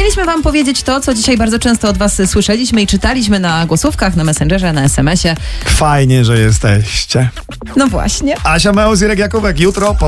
Chcieliśmy wam powiedzieć to, co dzisiaj bardzo często od was słyszeliśmy i czytaliśmy na głosówkach, na Messengerze, na SMS-ie. Fajnie, że jesteście. No właśnie. Asia Meus, Irek Jakubek, jutro po